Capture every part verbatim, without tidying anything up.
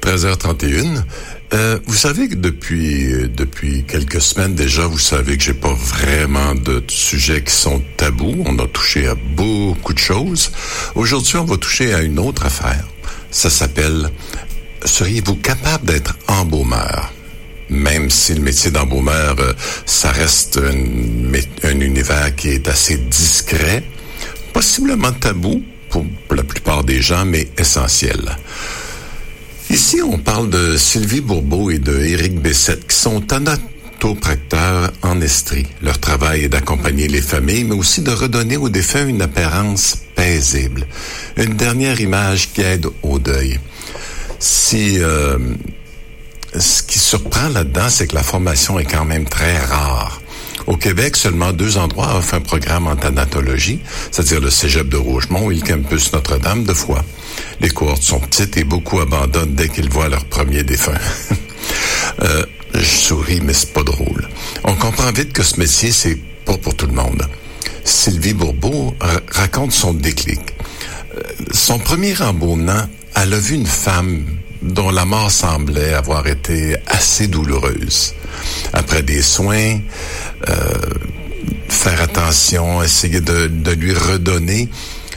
treize heures trente et une. Euh, vous savez que depuis depuis quelques semaines déjà, vous savez que j'ai pas vraiment de sujets qui sont tabous. On a touché à beaucoup de choses. Aujourd'hui, on va toucher à une autre affaire. Ça s'appelle « Seriez-vous capable d'être embaumeur ?» Même si le métier d'embaumeur, euh, ça reste un, un univers qui est assez discret, possiblement tabou pour la plupart des gens, mais essentiel. Ici, on parle de Sylvie Bourbeau et de Éric Bessette, qui sont thanatopracteurs en Estrie. Leur travail est d'accompagner les familles, mais aussi de redonner aux défunts une apparence paisible. Une dernière image qui aide au deuil. Si... Euh, Ce qui surprend là-dedans, c'est que la formation est quand même très rare. Au Québec, seulement deux endroits offrent un programme en thanatologie, c'est-à-dire le cégep de Rougemont et le campus Notre-Dame de Foix. Les cohortes sont petites et beaucoup abandonnent dès qu'ils voient leur premier défunt. euh, je souris, mais c'est pas drôle. On comprend vite que ce métier, c'est pas pour tout le monde. Sylvie Bourbeau r- raconte son déclic. Euh, son premier embaumement, elle a vu une femme dont la mort semblait avoir été assez douloureuse. Après des soins, euh, faire attention, essayer de, de lui redonner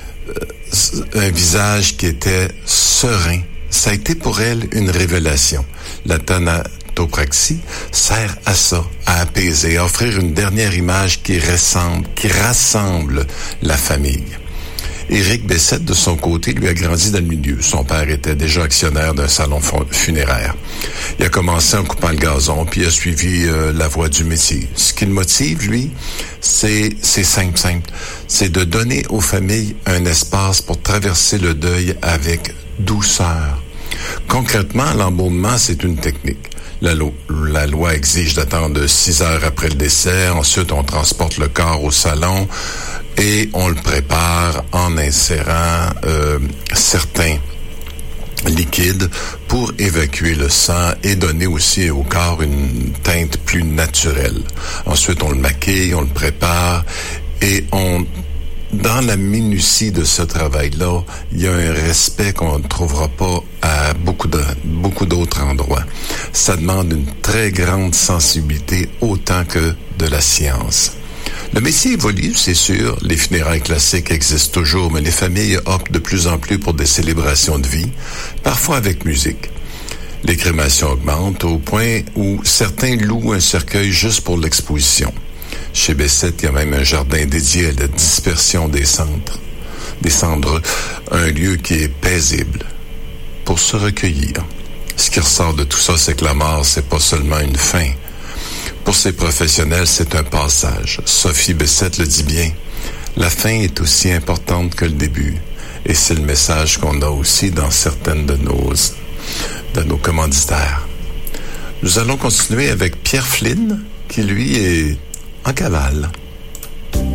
euh, un visage qui était serein. Ça a été pour elle une révélation. La thanatopraxie sert à ça, à apaiser, à offrir une dernière image qui ressemble, qui rassemble la famille. Éric Bessette, de son côté, lui a grandi dans le milieu. Son père était déjà actionnaire d'un salon funéraire. Il a commencé en coupant le gazon, puis il a suivi euh, la voie du métier. Ce qui le motive, lui, c'est, c'est simple, simple. C'est de donner aux familles un espace pour traverser le deuil avec douceur. Concrètement, l'embaumement, c'est une technique. La, lo- la loi exige d'attendre six heures après le décès. Ensuite, on transporte le corps au salon et on le prépare en insérant euh, certains liquides pour évacuer le sang et donner aussi au corps une teinte plus naturelle. Ensuite, on le maquille, on le prépare et on... Dans la minutie de ce travail-là, il y a un respect qu'on ne trouvera pas à beaucoup de beaucoup d'autres endroits. Ça demande une très grande sensibilité autant que de la science. Le métier évolue, c'est sûr. Les funérailles classiques existent toujours, mais les familles optent de plus en plus pour des célébrations de vie, parfois avec musique. Les crémations augmentent au point où certains louent un cercueil juste pour l'exposition. Chez Bessette, il y a même un jardin dédié à la dispersion des cendres, des cendres, un lieu qui est paisible pour se recueillir. Ce qui ressort de tout ça, c'est que la mort, c'est pas seulement une fin. Pour ces professionnels, c'est un passage. Sophie Bessette le dit bien. La fin est aussi importante que le début. Et c'est le message qu'on a aussi dans certaines de nos, de nos commanditaires. Nous allons continuer avec Pierre Flynn, qui lui est en cavale.